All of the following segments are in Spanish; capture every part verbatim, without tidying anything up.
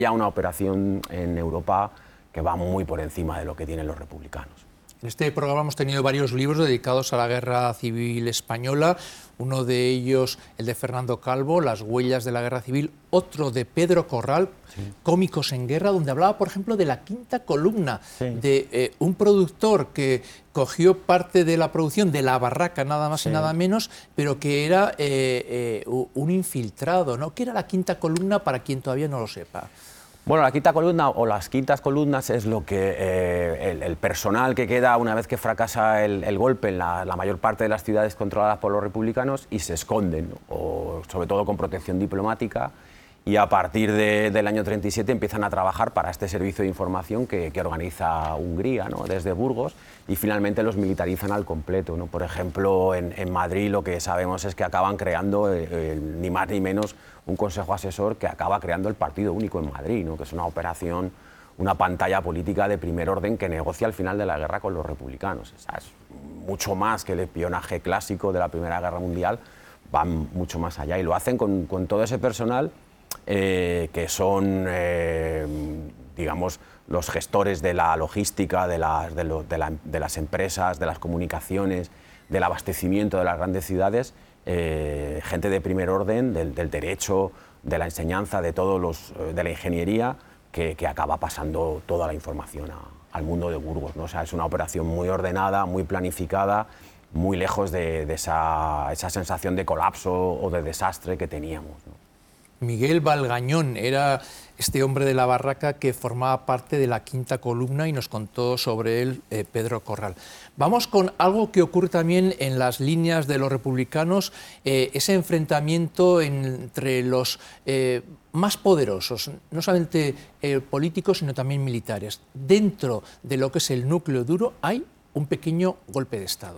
ya una operación en Europa que va muy por encima de lo que tienen los republicanos. En este programa hemos tenido varios libros dedicados a la Guerra Civil Española, uno de ellos el de Fernando Calvo, Las huellas de la Guerra Civil, otro de Pedro Corral, sí. Cómicos en Guerra, donde hablaba, por ejemplo, de la quinta columna, sí. de eh, un productor que cogió parte de la producción de La Barraca, nada más sí. y nada menos, pero que era eh, eh, un infiltrado, ¿no? ¿Qué era la quinta columna para quien todavía no lo sepa? Bueno, la quinta columna o las quintas columnas es lo que eh, el, el personal que queda una vez que fracasa el, el golpe en la, la mayor parte de las ciudades controladas por los republicanos y se esconden, ¿no? O sobre todo con protección diplomática, y a partir de, del año treinta y siete empiezan a trabajar para este servicio de información que, que organiza Hungría, ¿no? Desde Burgos, y finalmente los militarizan al completo, ¿no? Por ejemplo, en, en Madrid lo que sabemos es que acaban creando eh, eh, ni más ni menos un consejo asesor que acaba creando el Partido Único en Madrid, ¿no? Que es una operación, una pantalla política de primer orden que negocia al final de la guerra con los republicanos. O sea, es mucho más que el espionaje clásico de la Primera Guerra Mundial, van mucho más allá y lo hacen con, con todo ese personal eh, que son, eh, digamos, los gestores de la logística, de las, de, lo, de, la, de las empresas, de las comunicaciones, del abastecimiento de las grandes ciudades, eh, gente de primer orden, del, del derecho, de la enseñanza, de, todos los, de la ingeniería, que, que acaba pasando toda la información a, al mundo de Burgos, ¿no? O sea, es una operación muy ordenada, muy planificada, muy lejos de, de esa, esa sensación de colapso o de desastre que teníamos, ¿no? Miguel Valgañón era este hombre de La Barraca que formaba parte de la quinta columna y nos contó sobre él eh, Pedro Corral. Vamos con algo que ocurre también en las líneas de los republicanos, eh, ese enfrentamiento entre los eh, más poderosos, no solamente eh, políticos, sino también militares. Dentro de lo que es el núcleo duro hay un pequeño golpe de Estado.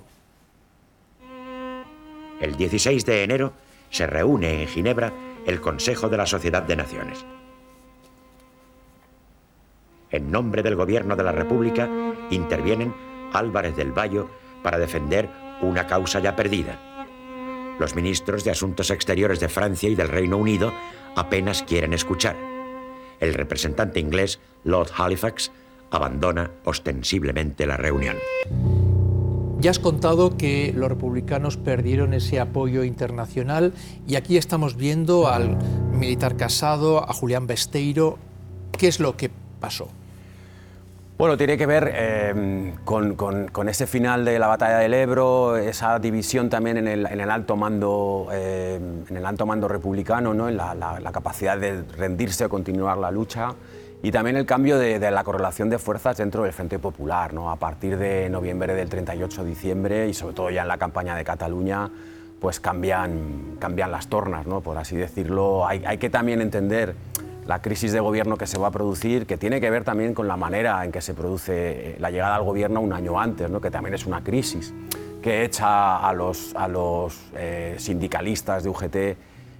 El dieciséis de enero se reúne en Ginebra el Consejo de la Sociedad de Naciones. En nombre del Gobierno de la República intervienen Álvarez del Valle para defender una causa ya perdida. Los ministros de Asuntos Exteriores de Francia y del Reino Unido apenas quieren escuchar. El representante inglés, Lord Halifax, abandona ostensiblemente la reunión. Ya has contado que los republicanos perdieron ese apoyo internacional y aquí estamos viendo al militar Casado, a Julián Besteiro. ¿Qué es lo que pasó? Bueno, tiene que ver eh, con, con, con ese final de la batalla del Ebro, esa división también en el, en el alto mando, eh, en el alto mando republicano, ¿no? En la, la, la capacidad de rendirse o continuar la lucha. Y también el cambio de, de la correlación de fuerzas dentro del Frente Popular, ¿no? A partir de noviembre del treinta y ocho de diciembre y sobre todo ya en la campaña de Cataluña, pues cambian, cambian las tornas, ¿no? Por así decirlo. Hay, hay que también entender la crisis de gobierno que se va a producir, que tiene que ver también con la manera en que se produce la llegada al gobierno un año antes, ¿no? Que también es una crisis que echa a los, a los eh, sindicalistas de U G T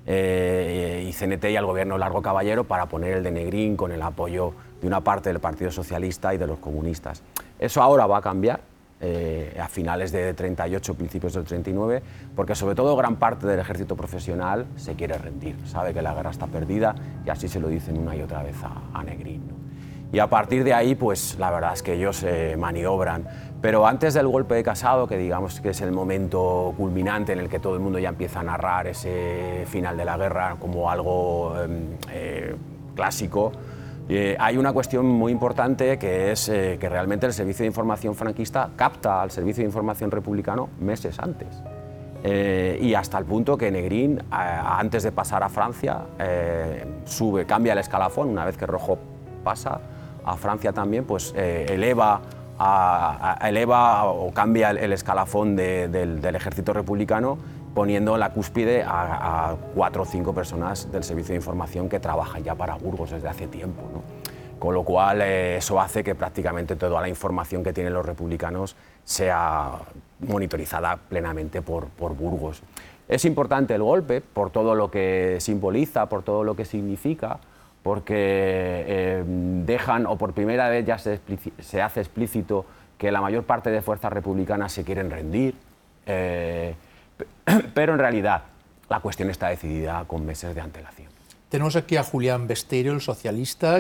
Eh, y C N T y al gobierno Largo Caballero para poner el de Negrín con el apoyo de una parte del Partido Socialista y de los comunistas. Eso ahora va a cambiar eh, a finales de treinta y ocho, principios del treinta y nueve, porque sobre todo gran parte del ejército profesional se quiere rendir, sabe que la guerra está perdida y así se lo dicen una y otra vez a, a Negrín, ¿no? Y a partir de ahí, pues la verdad es que ellos eh, maniobran. Pero antes del golpe de Casado, que digamos que es el momento culminante en el que todo el mundo ya empieza a narrar ese final de la guerra como algo eh, eh, clásico, eh, hay una cuestión muy importante que es eh, que realmente el Servicio de Información franquista capta al Servicio de Información republicano meses antes. Eh, y hasta el punto que Negrín, eh, antes de pasar a Francia, eh, sube, cambia el escalafón, una vez que Rojo pasa a Francia también, pues eh, eleva, a, a, eleva o cambia el, el escalafón de, del, del ejército republicano, poniendo la cúspide a, a cuatro o cinco personas del Servicio de Información que trabajan ya para Burgos desde hace tiempo, ¿no? Con lo cual eh, eso hace que prácticamente toda la información que tienen los republicanos sea monitorizada plenamente por, por Burgos. Es importante el golpe por todo lo que simboliza, por todo lo que significa, porque eh, dejan, o por primera vez ya se, se hace explícito que la mayor parte de fuerzas republicanas se quieren rendir, eh, pero en realidad la cuestión está decidida con meses de antelación. Tenemos aquí a Julián Besteiro, el socialista,